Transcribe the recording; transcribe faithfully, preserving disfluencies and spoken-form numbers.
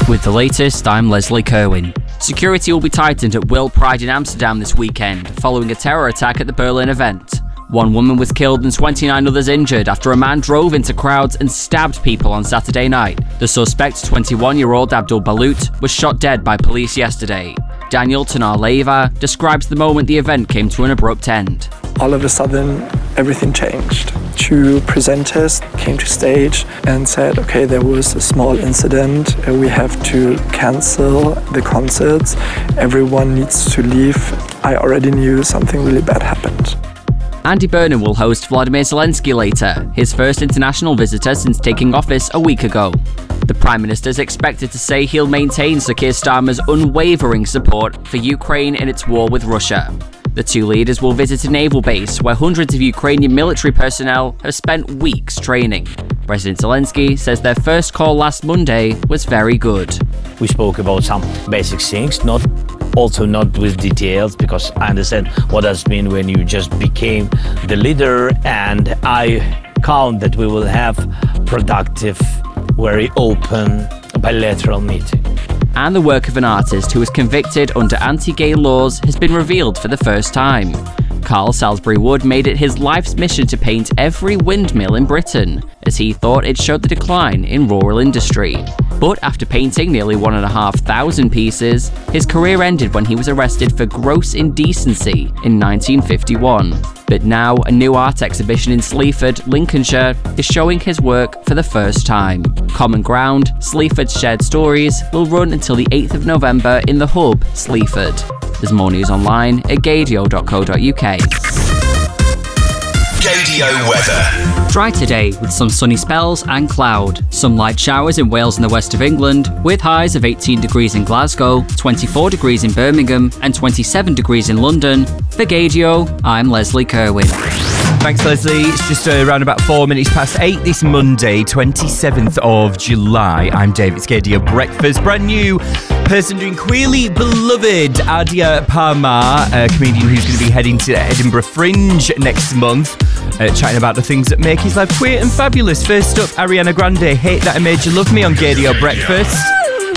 With the latest, I'm Leslie Kerwin. Security will be tightened at World Pride in Amsterdam this weekend, following a terror attack at the Berlin event. One woman was killed and twenty-nine others injured after a man drove into crowds and stabbed people on Saturday night. The suspect, twenty-one-year-old Abdul Balut, was shot dead by police yesterday. Daniel Tanar-Leva describes the moment the event came to an abrupt end. All of a sudden, everything changed. Two presenters came to stage and said, okay, there was a small incident. We have to cancel the concerts. Everyone needs to leave. I already knew something really bad happened. Andy Burnham will host Volodymyr Zelensky later, his first international visitor since taking office a week ago. The Prime Minister is expected to say he'll maintain Sir Keir Starmer's unwavering support for Ukraine in its war with Russia. The two leaders will visit a naval base where hundreds of Ukrainian military personnel have spent weeks training. President Zelensky says their first call last Monday was very good. We spoke about some basic things, not also not with details, because I understand what does mean when you just became the leader, and I count that we will have productive, very open, bilateral meeting. And the work of an artist who was convicted under anti-gay laws has been revealed for the first time. Carl Salisbury Wood made it his life's mission to paint every windmill in Britain, as he thought it showed the decline in rural industry. But after painting nearly one and a half thousand pieces, his career ended when he was arrested for gross indecency in nineteen fifty-one. But now a new art exhibition in Sleaford, Lincolnshire, is showing his work for the first time. Common Ground, Sleaford's Shared Stories, will run until the eighth of November in the Hub, Sleaford. There's more news online at gaydio dot co dot uk. Gaydio weather. Dry today with some sunny spells and cloud. Some light showers in Wales and the west of England, with highs of eighteen degrees in Glasgow, twenty-four degrees in Birmingham, and twenty-seven degrees in London. For Gaydio, I'm Leslie Kerwin. Thanks, Leslie. It's just uh, around about four minutes past eight this Monday, twenty-seventh of July. I'm David Gaydio Breakfast. Brand new person doing Queerly Beloved, Adia Parmar, a comedian who's going to be heading to Edinburgh Fringe next month, uh, chatting about the things that make his life queer and fabulous. First up, Ariana Grande, Hate That I Made You Love Me on Gaydio Breakfast.